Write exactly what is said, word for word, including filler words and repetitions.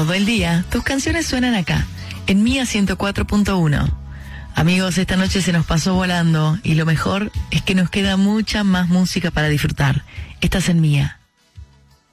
Todo el día, tus canciones suenan acá, en Mía ciento cuatro punto uno. Amigos, esta noche se nos pasó volando y lo mejor es que nos queda mucha más música para disfrutar. Estás en Mía.